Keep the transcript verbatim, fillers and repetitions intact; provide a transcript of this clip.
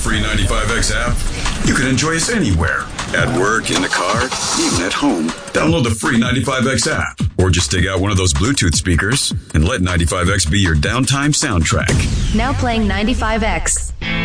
free ninety-five X app, you can enjoy us anywhere. At work, in the car, even at home. Download the free ninety-five X app. Or just dig out one of those Bluetooth speakers and let ninety-five X be your downtime soundtrack. Now playing ninety-five X.